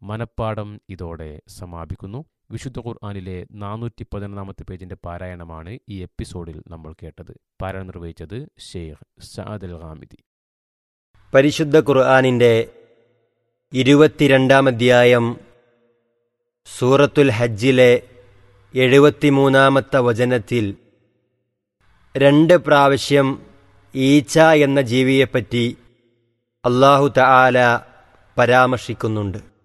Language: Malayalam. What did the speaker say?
മനപ്പാഠം ഇതോടെ സമാപിക്കുന്നു. വിശുദ്ധ ഖുർആനിലെ 411 പേജിന്റെ പാരായണമാണ് ഈ എപ്പിസോഡിൽ നമ്മൾ കേട്ടത്. പാരായണം നിർവഹിച്ചത് ഷെയ്ഖ് സഅദ് അൽ ഗാമിദി. പരിശുദ്ധ ഖുർആനിന്റെ 22-ാം അധ്യായം സൂറത്തുൽ ഹജ്ജിലെ 73-ാമത്തെ വചനത്തിൽ 2 പ്രാവശ്യം ഈച്ച എന്ന ജീവിയെപ്പറ്റി അല്ലാഹു തആല പരാമർശിക്കുന്നുണ്ട്.